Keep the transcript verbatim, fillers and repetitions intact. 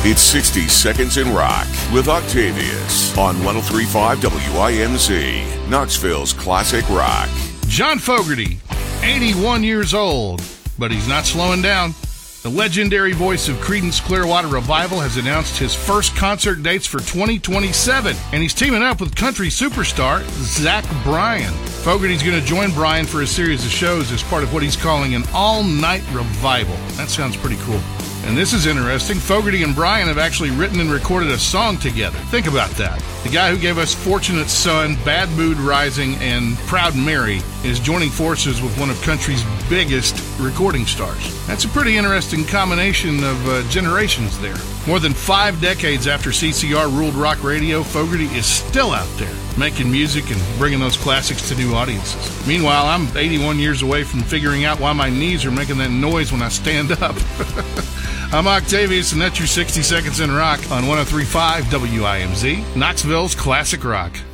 It's sixty Seconds in Rock with Octavius on one oh three point five W I M Z, Knoxville's classic rock. John Fogerty, eighty-one years old, but he's not slowing down. The legendary voice of Creedence Clearwater Revival has announced his first concert dates for twenty twenty-seven, and he's teaming up with country superstar Zach Bryan. Fogerty's going to join Bryan for a series of shows as part of what he's calling an all-night revival. That sounds pretty cool. And this is interesting. Fogerty and Bryan have actually written and recorded a song together. Think about that. The guy who gave us Fortunate Son, Bad Mood Rising, and Proud Mary is joining forces with one of country's biggest recording stars. That's a pretty interesting combination of uh, generations there. More than five decades after C C R ruled rock radio, Fogerty is still out there making music and bringing those classics to new audiences. Meanwhile, I'm eighty-one years away from figuring out why my knees are making that noise when I stand up. I'm Octavius, and that's your sixty Seconds in Rock on one oh three point five W I M Z, Knoxville's classic rock.